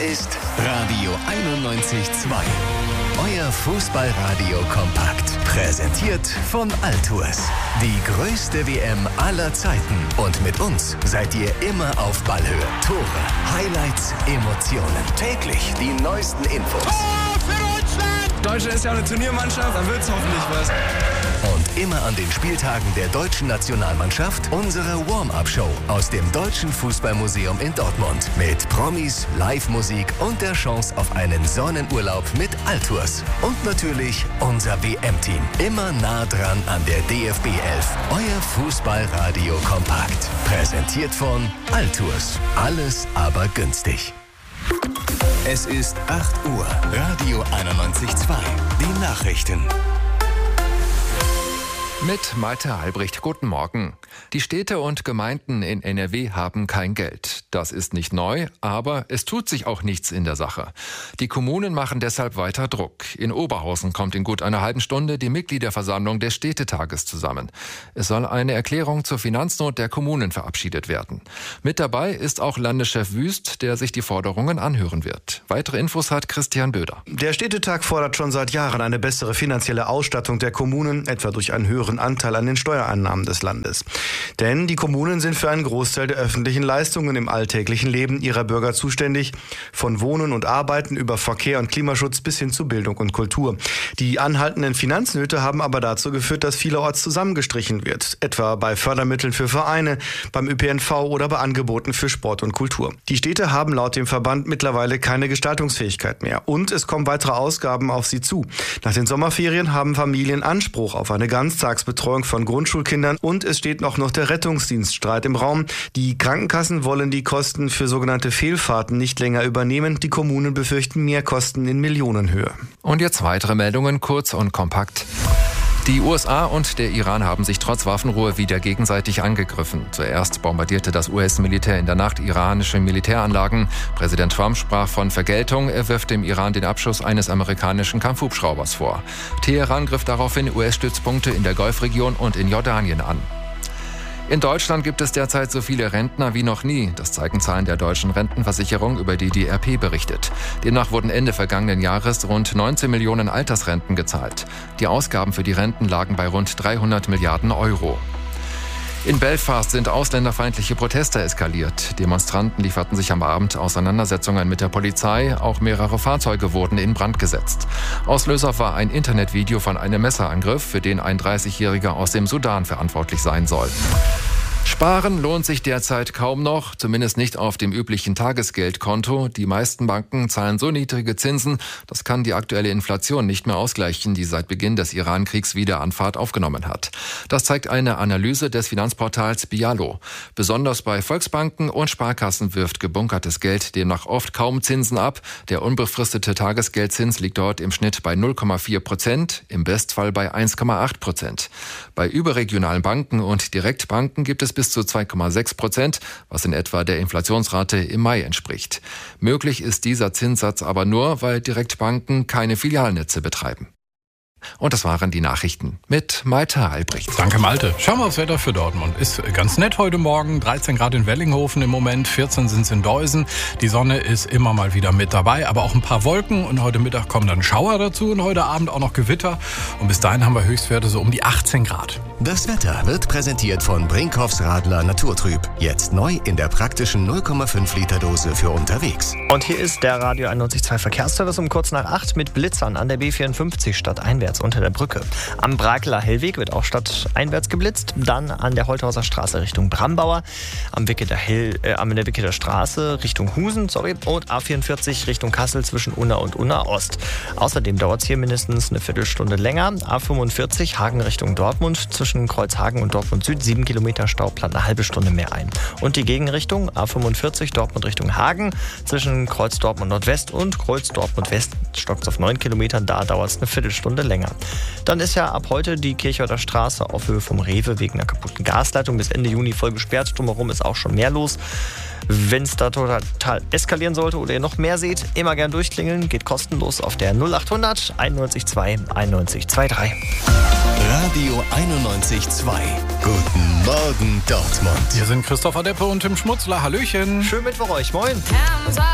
ist Radio 91.2. Euer Fußballradio kompakt. Präsentiert von Altours. Die größte WM aller Zeiten. Und mit uns seid ihr immer auf Ballhöhe. Tore, Highlights, Emotionen. Täglich die neuesten Infos. Tor für Deutschland! Deutschland ist ja eine Turniermannschaft, dann wird's hoffentlich was. Und immer an den Spieltagen der deutschen Nationalmannschaft unsere Warm-Up-Show aus dem Deutschen Fußballmuseum in Dortmund. Mit Promis, Live-Musik und der Chance auf einen Sonnenurlaub mit Altours. Und natürlich unser WM-Team. Immer nah dran an der DFB 11. Euer Fußballradio kompakt. Präsentiert von Altours. Alles aber günstig. Es ist 8 Uhr. Radio 91.2. Die Nachrichten. Mit Malte Albrecht, guten Morgen. Die Städte und Gemeinden in NRW haben kein Geld. Das ist nicht neu, aber es tut sich auch nichts in der Sache. Die Kommunen machen deshalb weiter Druck. In Oberhausen kommt in gut einer halben Stunde die Mitgliederversammlung des Städtetages zusammen. Es soll eine Erklärung zur Finanznot der Kommunen verabschiedet werden. Mit dabei ist auch Landeschef Wüst, der sich die Forderungen anhören wird. Weitere Infos hat Christian Böder. Der Städtetag fordert schon seit Jahren eine bessere finanzielle Ausstattung der Kommunen, etwa durch einen höheren Anteil an den Steuereinnahmen des Landes. Denn die Kommunen sind für einen Großteil der öffentlichen Leistungen im alltäglichen Leben ihrer Bürger zuständig, von Wohnen und Arbeiten über Verkehr und Klimaschutz bis hin zu Bildung und Kultur. Die anhaltenden Finanznöte haben aber dazu geführt, dass vielerorts zusammengestrichen wird, etwa bei Fördermitteln für Vereine, beim ÖPNV oder bei Angeboten für Sport und Kultur. Die Städte haben laut dem Verband mittlerweile keine Gestaltungsfähigkeit mehr und es kommen weitere Ausgaben auf sie zu. Nach den Sommerferien haben Familien Anspruch auf eine Ganztagsbetreuung von Grundschulkindern und es steht noch der Rettungsdienststreit im Raum. Die Krankenkassen wollen die Kosten für sogenannte Fehlfahrten nicht länger übernehmen. Die Kommunen befürchten Mehrkosten in Millionenhöhe. Und jetzt weitere Meldungen, kurz und kompakt. Die USA und der Iran haben sich trotz Waffenruhe wieder gegenseitig angegriffen. Zuerst bombardierte das US-Militär in der Nacht iranische Militäranlagen. Präsident Trump sprach von Vergeltung. Er wirft dem Iran den Abschuss eines amerikanischen Kampfhubschraubers vor. Teheran griff daraufhin US-Stützpunkte in der Golfregion und in Jordanien an. In Deutschland gibt es derzeit so viele Rentner wie noch nie. Das zeigen Zahlen der deutschen Rentenversicherung, über die die RP berichtet. Demnach wurden Ende vergangenen Jahres rund 19 Millionen Altersrenten gezahlt. Die Ausgaben für die Renten lagen bei rund 300 Milliarden Euro. In Belfast sind ausländerfeindliche Proteste eskaliert. Demonstranten lieferten sich am Abend Auseinandersetzungen mit der Polizei. Auch mehrere Fahrzeuge wurden in Brand gesetzt. Auslöser war ein Internetvideo von einem Messerangriff, für den ein 30-Jähriger aus dem Sudan verantwortlich sein soll. Sparen lohnt sich derzeit kaum noch, zumindest nicht auf dem üblichen Tagesgeldkonto. Die meisten Banken zahlen so niedrige Zinsen, das kann die aktuelle Inflation nicht mehr ausgleichen, die seit Beginn des Iran-Kriegs wieder an Fahrt aufgenommen hat. Das zeigt eine Analyse des Finanzportals Bialo. Besonders bei Volksbanken und Sparkassen wirft gebunkertes Geld demnach oft kaum Zinsen ab. Der unbefristete Tagesgeldzins liegt dort im Schnitt bei 0,4%, im Bestfall bei 1,8%. Bei überregionalen Banken und Direktbanken gibt es bis zu 2,6%, was in etwa der Inflationsrate im Mai entspricht. Möglich ist dieser Zinssatz aber nur, weil Direktbanken keine Filialnetze betreiben. Und das waren die Nachrichten mit Malte Albrecht. Danke Malte. Schauen wir aufs Wetter für Dortmund. Ist ganz nett heute Morgen. 13 Grad in Wellinghofen im Moment, 14 sind es in Deusen. Die Sonne ist immer mal wieder mit dabei, aber auch ein paar Wolken. Und heute Mittag kommen dann Schauer dazu und heute Abend auch noch Gewitter. Und bis dahin haben wir Höchstwerte so um die 18 Grad. Das Wetter wird präsentiert von Brinkhoffs Radler Naturtrüb. Jetzt neu in der praktischen 0,5 Liter Dose für unterwegs. Und hier ist der Radio 91.2 Verkehrsservice um kurz nach 8 mit Blitzern an der B54 stadteinwärts unter der Brücke. Am Brakeler Hellweg wird auch stadteinwärts geblitzt. Dann an der Holthauser Straße Richtung Brambauer. An der Wicketer Straße Richtung Husen, und A44 Richtung Kassel zwischen Unna und Unna Ost. Außerdem dauert es hier mindestens eine Viertelstunde länger. A45 Hagen Richtung Dortmund zwischen Kreuzhagen und Dortmund Süd 7 Kilometer Stau, plant eine halbe Stunde mehr ein. Und die Gegenrichtung A45 Dortmund Richtung Hagen zwischen Kreuz Dortmund Nordwest und Kreuz Dortmund West stockt es auf 9 Kilometern, da dauert es eine Viertelstunde länger. Dann ist ja ab heute die Kirchhörder Straße auf Höhe vom Rewe wegen einer kaputten Gasleitung bis Ende Juni voll gesperrt. Drumherum ist auch schon mehr los. Wenn es da total eskalieren sollte oder ihr noch mehr seht, immer gern durchklingeln. Geht kostenlos auf der 0800 91 2 91 23. Radio 91.2. Guten Morgen Dortmund. Hier sind Christopher Deppe und Tim Schmutzler. Hallöchen. Schön Mittwoch euch. Moin.